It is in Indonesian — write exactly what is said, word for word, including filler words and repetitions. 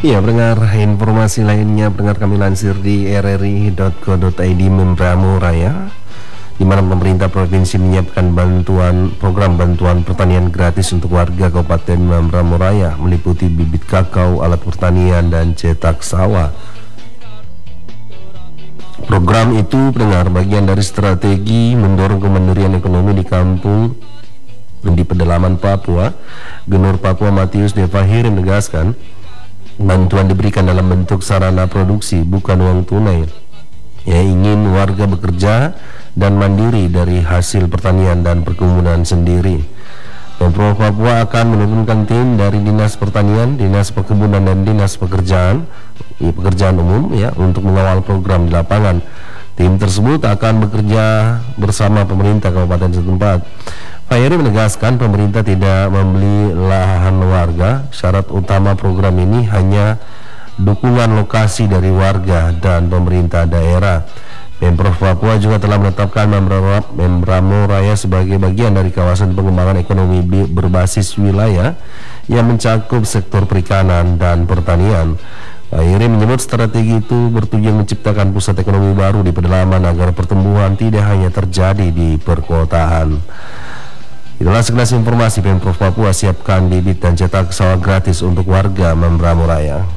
Ya, pendengar, informasi lainnya pendengar kami lansir di r r i titik co titik i d Membramo Raya, di mana pemerintah provinsi menyiapkan bantuan program bantuan pertanian gratis untuk warga Kabupaten Membramo Raya, meliputi bibit kakao, alat pertanian, dan cetak sawah. Program itu pendengar bagian dari strategi mendorong kemandirian ekonomi di kampung di pedalaman Papua. Gubernur Papua Matius Devahir menegaskan bantuan diberikan dalam bentuk sarana produksi, bukan uang tunai. Ya, ingin warga bekerja dan mandiri dari hasil pertanian dan perkebunan sendiri. Pemprov Papua akan menurunkan tim dari Dinas Pertanian, Dinas Perkebunan, dan Dinas Pekerjaan, ya, Pekerjaan Umum ya, untuk mengawal program di lapangan. Tim tersebut akan bekerja bersama pemerintah kabupaten setempat. Fahiri menegaskan pemerintah tidak membeli lahan warga. Syarat utama program ini hanya dukungan lokasi dari warga dan pemerintah daerah. Pemprov Papua juga telah menetapkan Membramo Raya sebagai bagian dari kawasan pengembangan ekonomi berbasis wilayah yang mencakup sektor perikanan dan pertanian. Fahiri menyebut strategi itu bertujuan menciptakan pusat ekonomi baru di pedalaman agar pertumbuhan tidak hanya terjadi di perkotaan. Itulah sekilas informasi Pemprov Papua siapkan bibit dan cetak sawah gratis untuk warga Membramo Raya.